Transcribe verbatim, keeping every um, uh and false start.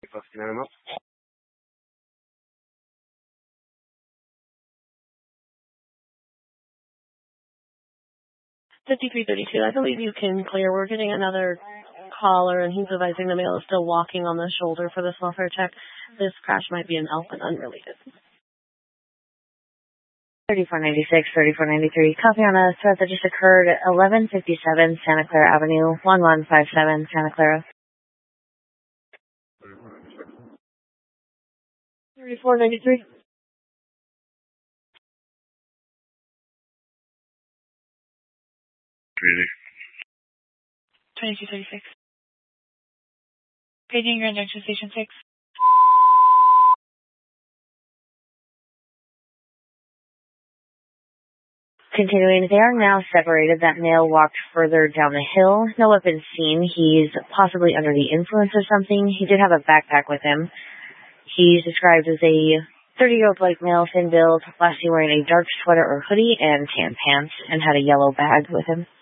fifty-three thirty-two, I believe you can clear. We're getting another caller, and he's advising the male is still walking on the shoulder for this welfare check. This crash might be an elk and unrelated. thirty-four ninety-six, thirty-four ninety-three. Copy on a threat that just occurred at eleven fifty-seven Santa Clara Avenue, one one five seven Santa Clara. thirty-four ninety-three. twenty-two thirty-six. Paging Grand Junction Station six. Continuing, they are now separated. That male walked further down the hill. No weapon seen. He's possibly under the influence of something. He did have a backpack with him. He's described as a thirty-year-old black male, thin build, last seen wearing a dark sweater or hoodie and tan pants, and had a yellow bag with him.